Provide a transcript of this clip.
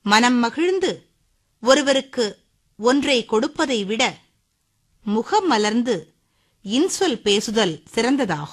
மனம் மகிழ்ந்து ஒருவருக்கு ஒன்றை கொடுப்பதை விட முகம் மலர்ந்து இன்சொல் பேசுதல் சிறந்ததாகும்.